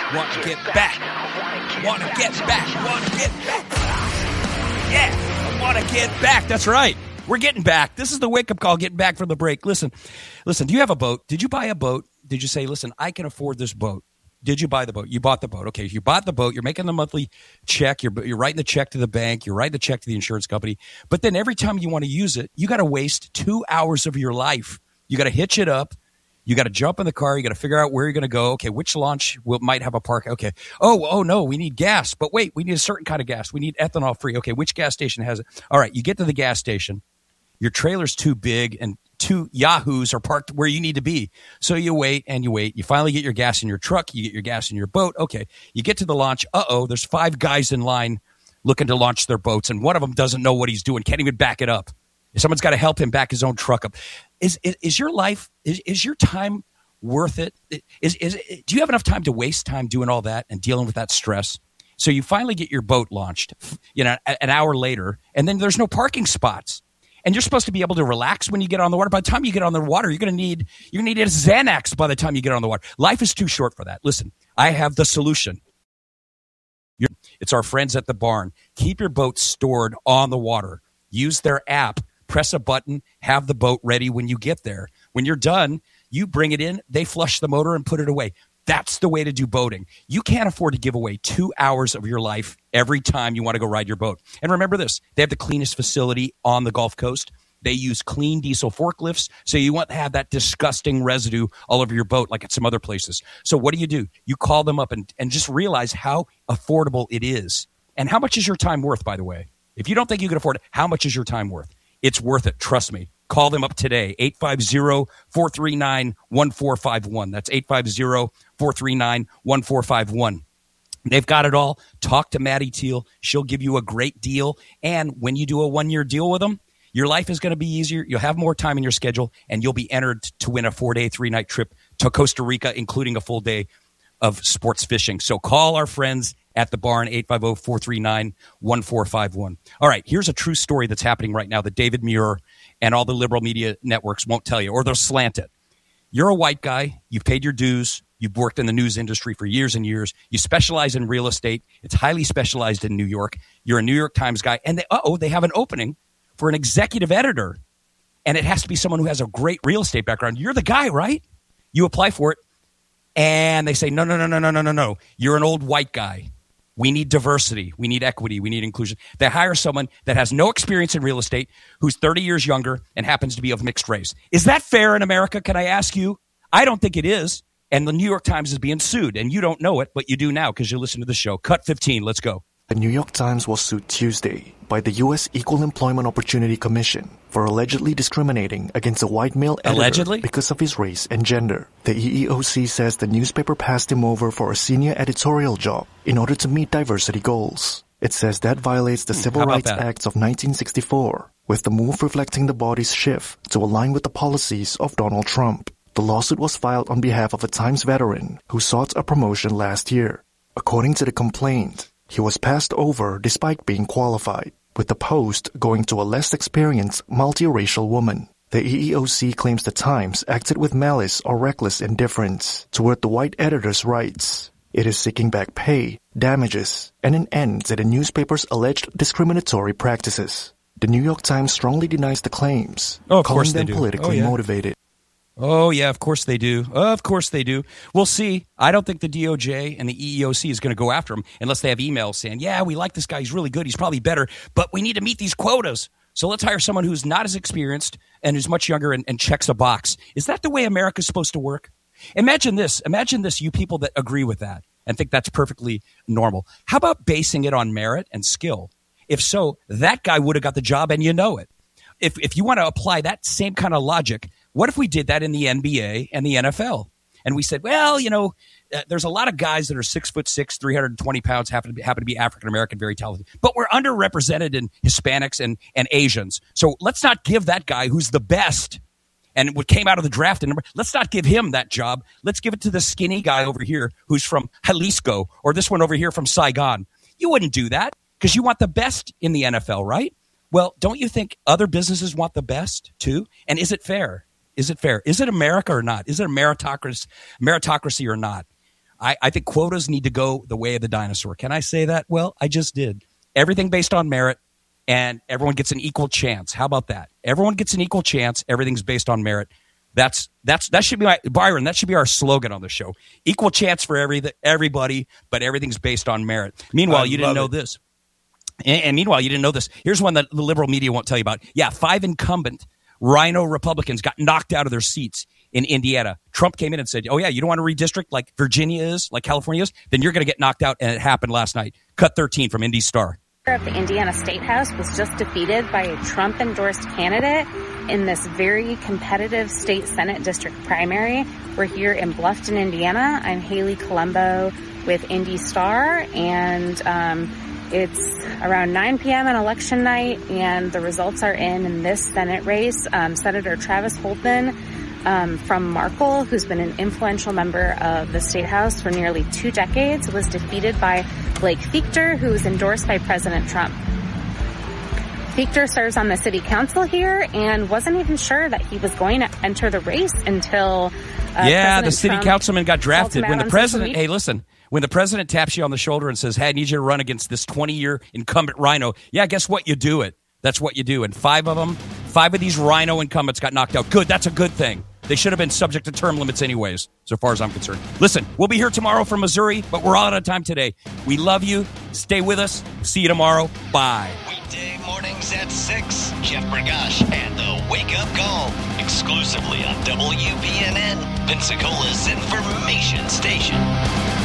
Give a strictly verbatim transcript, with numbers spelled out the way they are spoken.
Want to get back. Want to get back. Want to get back. Yeah, I want to get back. That's right. We're getting back. This is the wake-up call, getting back from the break. Listen, listen, do you have a boat? Did you buy a boat? Did you say, listen, I can afford this boat? Did you buy the boat? You bought the boat. Okay, if you bought the boat, you're making the monthly check. You're, you're writing the check to the bank. You're writing the check to the insurance company. But then every time you want to use it, you got to waste two hours of your life. You got to hitch it up. You got to jump in the car. You got to figure out where you're going to go. Okay, which launch will, might have a park? Okay. Oh, oh no, we need gas. But wait, we need a certain kind of gas. We need ethanol free. Okay, which gas station has it? All right, you get to the gas station. Your trailer's too big and two Yahoos are parked where you need to be. So you wait and you wait. You finally get your gas in your truck. You get your gas in your boat. Okay, you get to the launch. Uh-oh, there's five guys in line looking to launch their boats, and one of them doesn't know what he's doing, can't even back it up. Someone's got to help him back his own truck up. Is is, is your life, is, is your time worth it? Is, is do you have enough time to waste time doing all that and dealing with that stress? So you finally get your boat launched, you know, an hour later, and then there's no parking spots. And you're supposed to be able to relax when you get on the water. By the time you get on the water, you're going to need you're going to need a Xanax by the time you get on the water. Life is too short for that. Listen, I have the solution. You're, it's our friends at the barn. Keep your boat stored on the water. Use their app. Press a button, have the boat ready when you get there. When you're done, you bring it in, they flush the motor and put it away. That's the way to do boating. You can't afford to give away two hours of your life every time you want to go ride your boat. And remember this, they have the cleanest facility on the Gulf Coast. They use clean diesel forklifts, so you won't have that disgusting residue all over your boat like at some other places. So what do you do? You call them up and, and just realize how affordable it is. And how much is your time worth, by the way? If you don't think you can afford it, how much is your time worth? It's worth it. Trust me. Call them up today, eight five zero, four three nine, one four five one. That's eight five zero, four three nine, one four five one. They've got it all. Talk to Maddie Teal. She'll give you a great deal. And when you do a one-year deal with them, your life is going to be easier. You'll have more time in your schedule, and you'll be entered to win a four-day, three-night trip to Costa Rica, including a full day of sports fishing. So call our friends at the barn, eight five zero, four three nine, one four five one. All right, here's a true story that's happening right now that David Muir and all the liberal media networks won't tell you, or they'll slant it. You're a white guy. You've paid your dues. You've worked in the news industry for years and years. You specialize in real estate. It's highly specialized in New York. You're a New York Times guy. And they, uh-oh, they have an opening for an executive editor. And it has to be someone who has a great real estate background. You're the guy, right? You apply for it. And they say, no, no, no, no, no, no, no, no. You're an old white guy. We need diversity. We need equity. We need inclusion. They hire someone that has no experience in real estate, who's thirty years younger and happens to be of mixed race. Is that fair in America? Can I ask you? I don't think it is. And the New York Times is being sued. And you don't know it, but you do now because you listen to the show. Cut fifteen. Let's go. The New York Times was sued Tuesday by the U S Equal Employment Opportunity Commission for allegedly discriminating against a white male editor allegedly? because of his race and gender. The E E O C says the newspaper passed him over for a senior editorial job in order to meet diversity goals. It says that violates the hmm, Civil Rights that? Acts of nineteen sixty-four, with the move reflecting the body's shift to align with the policies of Donald Trump. The lawsuit was filed on behalf of a Times veteran who sought a promotion last year. According to the complaint, he was passed over despite being qualified, with the post going to a less experienced multiracial woman. The E E O C claims the Times acted with malice or reckless indifference toward the white editor's rights. It is seeking back pay, damages, and an end to the newspaper's alleged discriminatory practices. The New York Times strongly denies the claims, oh, of calling course them they do. politically oh, yeah. motivated. Oh, yeah, of course they do. Of course they do. We'll see. I don't think the D O J and the E E O C is going to go after him unless they have emails saying, yeah, we like this guy. He's really good. He's probably better, but we need to meet these quotas. So let's hire someone who's not as experienced and who's much younger and, and checks a box. Is that the way America's supposed to work? Imagine this. Imagine this, you people that agree with that and think that's perfectly normal. How about basing it on merit and skill? If so, that guy would have got the job and you know it. If if you want to apply that same kind of logic, what if we did that in the N B A and the N F L? And we said, well, you know, uh, there's a lot of guys that are six foot six, three hundred twenty pounds, happen to be, happen to be African American, very talented, but we're underrepresented in Hispanics and, and Asians. So let's not give that guy who's the best and what came out of the draft, and let's not give him that job. Let's give it to the skinny guy over here who's from Jalisco, or this one over here from Saigon. You wouldn't do that because you want the best in the N F L, right? Well, don't you think other businesses want the best too? And is it fair? Is it fair? Is it America or not? Is it a meritocracy, meritocracy or not? I, I think quotas need to go the way of the dinosaur. Can I say that? Well, I just did. Everything based on merit, and everyone gets an equal chance. How about that? Everyone gets an equal chance. Everything's based on merit. That's that's that should be my Byron. That should be our slogan on the show. Equal chance for every everybody, but everything's based on merit. Meanwhile, I you didn't know it. this. And, and meanwhile, you didn't know this. Here's one that the liberal media won't tell you about. Yeah, five incumbent Rhino Republicans got knocked out of their seats in Indiana. Trump came in and said, oh, yeah, you don't want to redistrict like Virginia is, like California is? Then you're going to get knocked out, and it happened last night. Cut thirteen from Indy Star. Of the Indiana State House was just defeated by a Trump-endorsed candidate in this very competitive state Senate district primary. We're here in Bluffton, Indiana. I'm Haley Colombo with Indy Star, and um, it's around nine p.m. on election night, and the results are in in this Senate race. Um, Senator Travis Holtman um, from Markle, who's been an influential member of the State House for nearly two decades, was defeated by Blake Fichter, who was endorsed by President Trump. Fichter serves on the city council here and wasn't even sure that he was going to enter the race until uh, yeah, President the city Trump councilman got drafted. When the president, hey, hey, listen, when the president taps you on the shoulder and says, hey, I need you to run against this twenty-year incumbent Rhino, yeah, guess what? You do it. That's what you do. And five of them, five of these Rhino incumbents got knocked out. Good. That's a good thing. They should have been subject to term limits anyways, so far as I'm concerned. Listen, we'll be here tomorrow from Missouri, but we're all out of time today. We love you. Stay with us. See you tomorrow. Bye. Weekday mornings at six, Jeff Bergash and the Wake Up Call, exclusively on W P N N, Pensacola's information station.